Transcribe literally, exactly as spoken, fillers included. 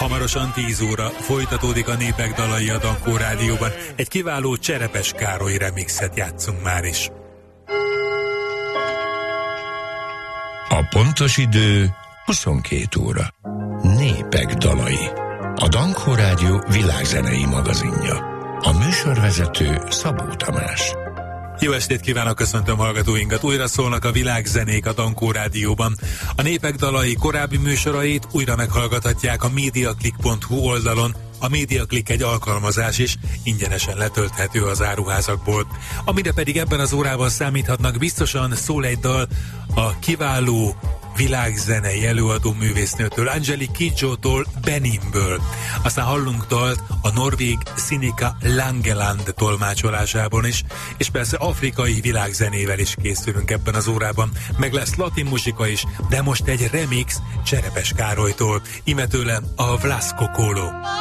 Hamarosan tíz óra folytatódik a Népek dalai a Dankó Rádióban. Egy kiváló Cserepes Károly remixet játszunk már is. A pontos idő huszonkét óra. Népek dalai. A Dankó Rádió világzenei magazinja. A műsorvezető Szabó Tamás. Jó estét kívánok, köszöntöm hallgatóinkat. Újra szólnak a világzenék a Dankó Rádióban. A Népek dalai korábbi műsorait újra meghallgathatják a mediaclick pont hu oldalon. A MediaClick egy alkalmazás is, ingyenesen letölthető az áruházakból. Amire pedig ebben az órában számíthatnak, biztosan szól egy dal a kiváló világzenei előadó művésznőtől, Angelique Kidjo-tól, Benimből. Aztán hallunk dalt a norvég Sinikka Langeland tolmácsolásában is, és persze afrikai világzenével is készülünk ebben az órában. Meg lesz latin muzsika is, de most egy remix Cserepes Károlytól, íme tőle a Vlasko Kolo.